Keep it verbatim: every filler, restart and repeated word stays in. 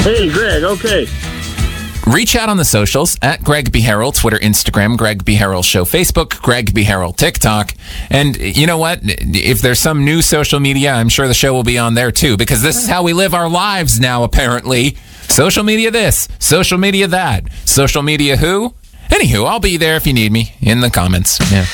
Hey, Greg, okay. Reach out on the socials at Greg B. Harrell, Twitter, Instagram, Greg B. Harrell Show, Facebook, Greg B. Harrell, TikTok. And you know what? If there's some new social media, I'm sure the show will be on there too, because this is how we live our lives now, apparently. Social media this, social media that, social media who? Anywho, I'll be there if you need me in the comments. Yeah.